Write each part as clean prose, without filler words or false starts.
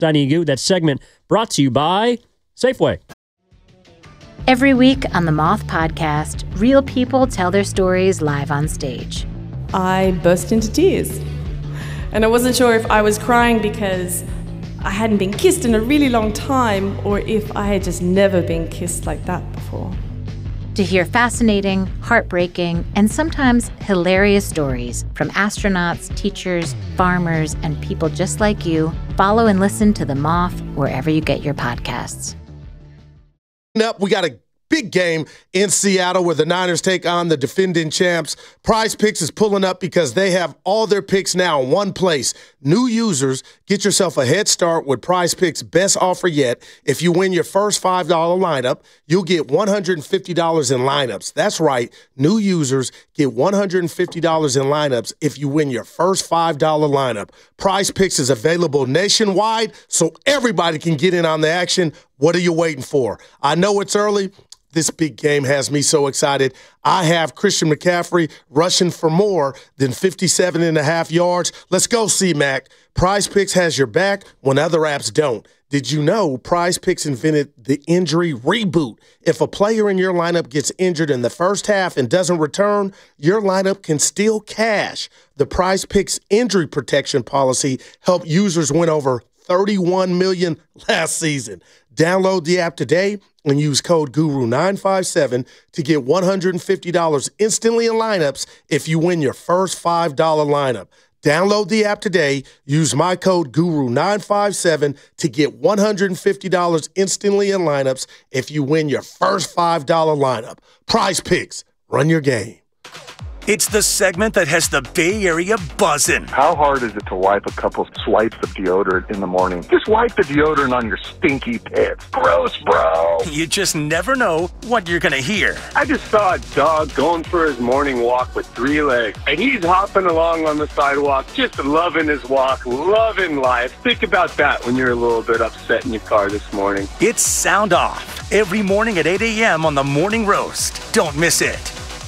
That segment brought to you by Safeway. Every week on the Moth Podcast, real people tell their stories live on stage. I burst into tears. And I wasn't sure if I was crying because I hadn't been kissed in a really long time or if I had just never been kissed like that before. To hear fascinating, heartbreaking, and sometimes hilarious stories from astronauts, teachers, farmers, and people just like you, follow and listen to The Moth wherever you get your podcasts. Up, we got a big game in Seattle where the Niners take on the defending champs. Prize Picks is pulling up because they have all their picks now in one place. New users, get yourself a head start with Prize Picks' best offer yet. If you win your first $5 lineup, you'll get $150 in lineups. That's right. New users get $150 in lineups if you win your first $5 lineup. Prize Picks is available nationwide, so everybody can get in on the action. What are you waiting for? I know it's early. This big game has me so excited. I have Christian McCaffrey rushing for more than 57.5 yards. Let's go, C-Mac. Prize Picks has your back when other apps don't. Did you know Prize Picks invented the injury reboot? If a player in your lineup gets injured in the first half and doesn't return, your lineup can still cash. The Prize Picks injury protection policy helped users win over $31 million last season. Download the app today and use code GURU957 to get $150 instantly in lineups if you win your first $5 lineup. Download the app today. Use my code GURU957 to get $150 instantly in lineups if you win your first $5 lineup. Prize Picks. Run your game. It's the segment that has the Bay Area buzzing. How hard is it to wipe a couple swipes of deodorant in the morning? Just wipe the deodorant on your stinky pits. Gross, bro. You just never know what you're going to hear. I just saw a dog going for his morning walk with 3 legs, and he's hopping along on the sidewalk, just loving his walk, loving life. Think about that when you're a little bit upset in your car this morning. It's Sound Off, every morning at 8 a.m. on the Morning Roast. Don't miss it.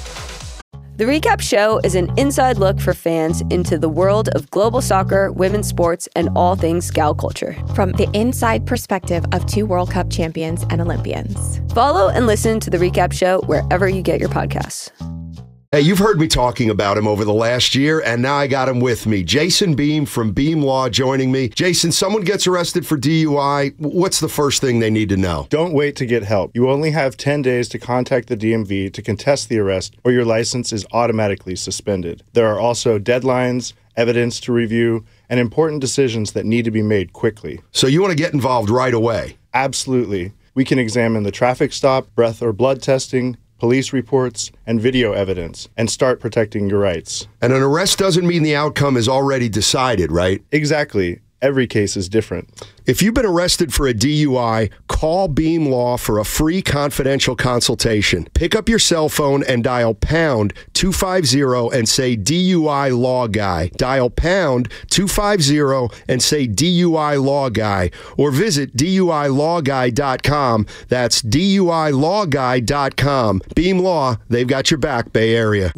The Recap Show is an inside look for fans into the world of global soccer, women's sports, and all things gal culture. From the inside perspective of 2 World Cup champions and Olympians. Follow and listen to The Recap Show wherever you get your podcasts. Hey, you've heard me talking about him over the last year, and now I got him with me. Jason Beam from Beam Law joining me. Jason, someone gets arrested for DUI. What's the first thing they need to know? Don't wait to get help. You only have 10 days to contact the DMV to contest the arrest, or your license is automatically suspended. There are also deadlines, evidence to review, and important decisions that need to be made quickly. So you want to get involved right away? Absolutely. We can examine the traffic stop, breath or blood testing, police reports, and video evidence, and start protecting your rights. And an arrest doesn't mean the outcome is already decided, right? Exactly. Every case is different. If you've been arrested for a DUI, call Beam Law for a free confidential consultation. Pick up your cell phone and dial pound 250 and say DUI Law Guy. Dial pound 250 and say DUI Law Guy. Or visit DUILawGuy.com. That's DUILawGuy.com. Beam Law, they've got your back, Bay Area.